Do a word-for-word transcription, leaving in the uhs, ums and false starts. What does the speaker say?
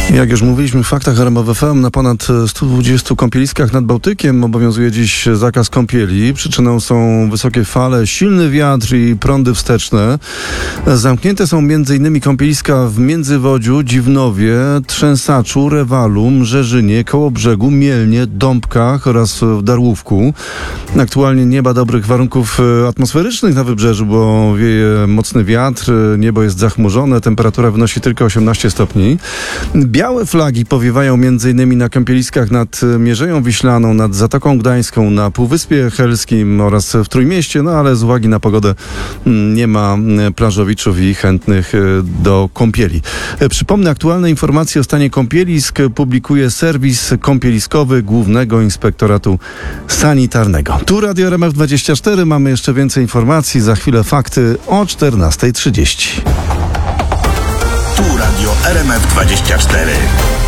Jak już mówiliśmy w faktach R M F F M, na ponad stu dwudziestu kąpieliskach nad Bałtykiem obowiązuje dziś zakaz kąpieli. Przyczyną są wysokie fale, silny wiatr i prądy wsteczne. Zamknięte są między innymi kąpieliska w Międzywodziu, Dziwnowie, Trzęsaczu, Rewalu, Mrzeżynie, Kołobrzegu, Mielnie, Dąbkach oraz w Darłówku. Aktualnie nie ma dobrych warunków atmosferycznych na wybrzeżu, bo wieje mocny wiatr, niebo jest zachmurzone, temperatura wynosi tylko osiemnaście stopni. Białe flagi powiewają m.in. na kąpieliskach nad Mierzeją Wiślaną, nad Zatoką Gdańską, na Półwyspie Helskim oraz w Trójmieście, no ale z uwagi na pogodę nie ma plażowiczów i chętnych do kąpieli. Przypomnę, aktualne informacje o stanie kąpielisk publikuje serwis kąpieliskowy Głównego Inspektoratu Sanitarnego. Tu Radio R M F dwadzieścia cztery, mamy jeszcze więcej informacji, za chwilę fakty o czternasta trzydzieści. Tu Radio R M F dwadzieścia cztery.